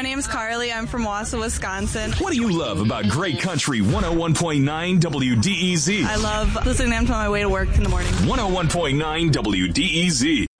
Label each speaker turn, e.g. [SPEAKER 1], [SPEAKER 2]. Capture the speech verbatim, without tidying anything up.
[SPEAKER 1] my name is Carly. I'm from Wausau, Wisconsin.
[SPEAKER 2] What do you love about Great Country one oh one point nine W D E Z?
[SPEAKER 1] I love listening to them on my way to work in the morning.
[SPEAKER 2] one oh one point nine W D E Z.